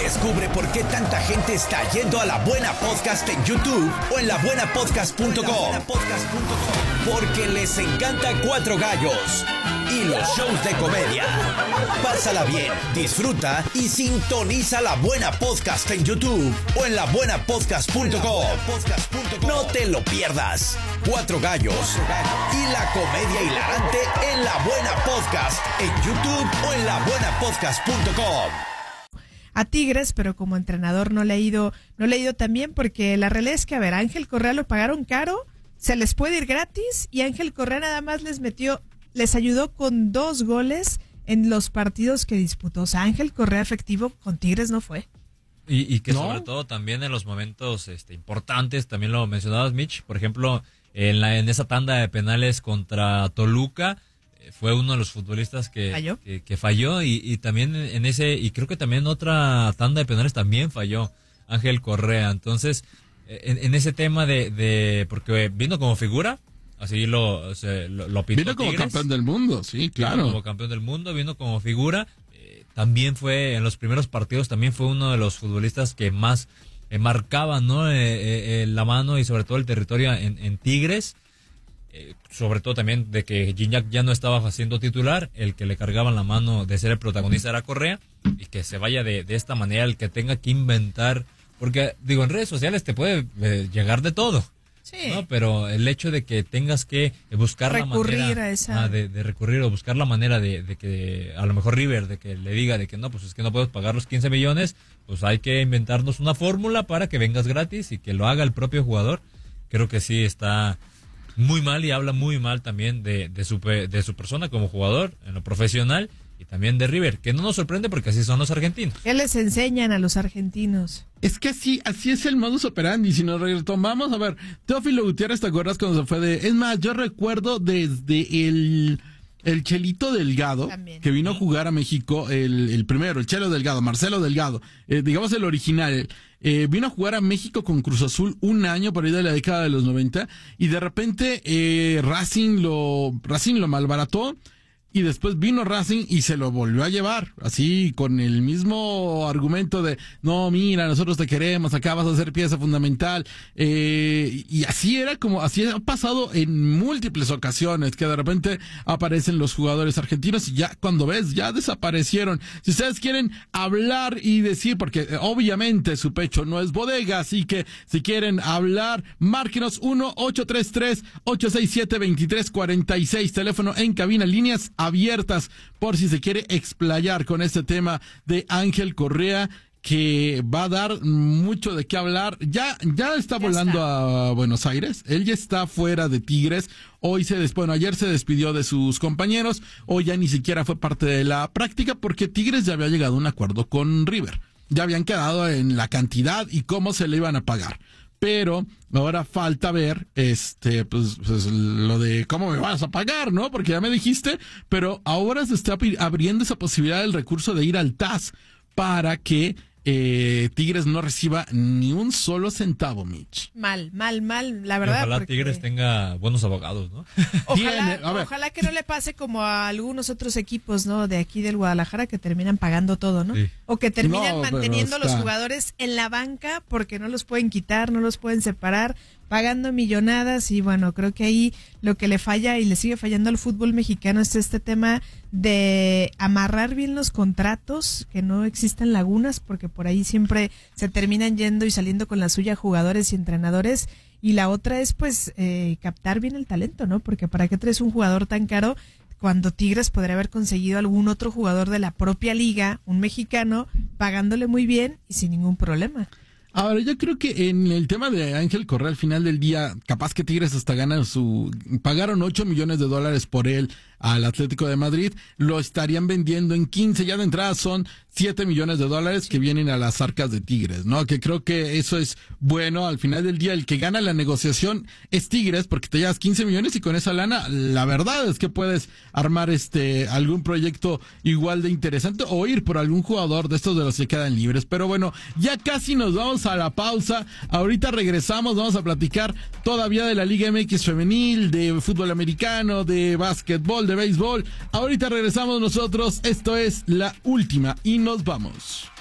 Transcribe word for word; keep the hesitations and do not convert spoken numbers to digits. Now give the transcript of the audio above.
Descubre por qué tanta gente está yendo a La Buena Podcast en YouTube o en la buena podcast punto com. Porque les encanta Cuatro Gallos y los shows de comedia. Pásala bien, disfruta y sintoniza La Buena Podcast en YouTube o en la buena podcast punto com. No te lo pierdas. Cuatro Gallos y la comedia hilarante en La Buena Podcast en YouTube o en la buena podcast punto com. A Tigres, pero como entrenador no le ha ido, no le ha ido tan bien, porque la realidad es que, a ver, a Ángel Correa lo pagaron caro, se les puede ir gratis, y Ángel Correa nada más les metió, les ayudó con dos goles en los partidos que disputó. O sea, Ángel Correa efectivo con Tigres no fue. Y, y que ¿No? sobre todo también en los momentos este, importantes, también lo mencionabas, Mitch, por ejemplo, en, la, en esa tanda de penales contra Toluca, fue uno de los futbolistas que falló, que, que falló y, y también en ese, y creo que también otra tanda de penales también falló Ángel Correa. Entonces, en, en ese tema de, de, porque vino como figura, así lo, o sea, lo, lo pintó Vino como Tigres, campeón del mundo, sí, claro. Vino como campeón del mundo, vino como figura, eh, también fue, en los primeros partidos, también fue uno de los futbolistas que más eh, marcaba, ¿no? Eh, eh, eh, la mano y sobre todo el territorio en, en Tigres. Eh, sobre todo también de que Gignac ya no estaba haciendo titular, el que le cargaban la mano de ser el protagonista era Correa, y que se vaya de, de esta manera, el que tenga que inventar, porque digo, en redes sociales te puede eh, llegar de todo, sí, ¿no? Pero el hecho de que tengas que buscar recurrir la manera a esa... ah, de, de recurrir o buscar la manera de, de que a lo mejor River, de que le diga de que no, pues es que no puedes pagar los quince millones, pues hay que inventarnos una fórmula para que vengas gratis y que lo haga el propio jugador. Creo que sí está muy mal y habla muy mal también de, de su de su persona como jugador en lo profesional, y también de River, que no nos sorprende porque así son los argentinos. ¿Qué les enseñan a los argentinos? Es que así, así es el modus operandi. Si nos retomamos, a ver, Teófilo Gutiérrez, ¿te acuerdas cuando se fue de...? Es más, yo recuerdo desde el... El Chelito Delgado, también, que vino a jugar a México, el, el primero, el Chelo Delgado, Marcelo Delgado, eh, digamos el original, eh, vino a jugar a México con Cruz Azul un año por ahí de la década de los noventa, y de repente eh, Racing lo Racing lo malbarató, y después vino Racing y se lo volvió a llevar, así con el mismo argumento de, no, mira, nosotros te queremos, acá vas a ser pieza fundamental, eh, y así era como, así ha pasado en múltiples ocasiones, que de repente aparecen los jugadores argentinos y ya cuando ves, ya desaparecieron. Si ustedes quieren hablar y decir, porque eh, obviamente su pecho no es bodega, así que si quieren hablar, márquenos uno ocho tres tres, ocho seis siete, dos tres cuatro seis, teléfono en cabina, líneas abiertas por si se quiere explayar con este tema de Ángel Correa, que va a dar mucho de qué hablar. Ya, ya está ya volando está. a Buenos Aires. Él ya está fuera de Tigres. Hoy se des, bueno, ayer se despidió de sus compañeros. Hoy ya ni siquiera fue parte de la práctica porque Tigres ya había llegado a un acuerdo con River. Ya habían quedado en la cantidad y cómo se le iban a pagar. Pero ahora falta ver, este, pues, pues, lo de cómo me vas a pagar, ¿no? Porque ya me dijiste, pero ahora se está abriendo esa posibilidad del recurso de ir al T A S para que eh, Tigres no reciba ni un solo centavo, Mitch. Mal, mal, mal, la verdad. Ojalá porque... Tigres tenga buenos abogados, ¿no? Ojalá, ojalá que no le pase como a algunos otros equipos, ¿no? De aquí del Guadalajara, que terminan pagando todo, ¿no? Sí. O que terminan no, manteniendo a los jugadores en la banca porque no los pueden quitar, no los pueden separar, pagando millonadas. Y bueno, creo que ahí lo que le falla y le sigue fallando al fútbol mexicano es este tema de amarrar bien los contratos, que no existan lagunas, porque por ahí siempre se terminan yendo y saliendo con la suya jugadores y entrenadores. Y la otra es pues eh, captar bien el talento, ¿no? Porque ¿para qué traes un jugador tan caro cuando Tigres podría haber conseguido algún otro jugador de la propia liga, un mexicano, pagándole muy bien y sin ningún problema? Ahora, yo creo que en el tema de Ángel Correa, al final del día, capaz que Tigres hasta gana su... Pagaron ocho millones de dólares por él al Atlético de Madrid, lo estarían vendiendo en quince, ya de entrada son siete millones de dólares que vienen a las arcas de Tigres, ¿no? Que creo que eso es bueno. Al final del día, el que gana la negociación es Tigres, porque te llevas quince millones y con esa lana, la verdad es que puedes armar este algún proyecto igual de interesante o ir por algún jugador de estos de los que quedan libres. Pero bueno, ya casi nos vamos a la pausa. Ahorita regresamos, vamos a platicar todavía de la Liga M X femenil, de fútbol americano, de básquetbol, de béisbol. Ahorita regresamos nosotros. Esto es La Última y nos vamos.